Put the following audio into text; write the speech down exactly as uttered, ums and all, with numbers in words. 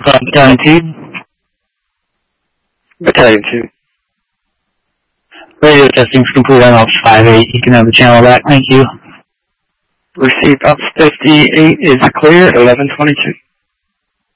Uh, Battalion two. Battalion two. Radio testing for complete on Ops five eight. You can have the channel back. Thank you. Received Ops fifty-eight is clear, eleven twenty-two.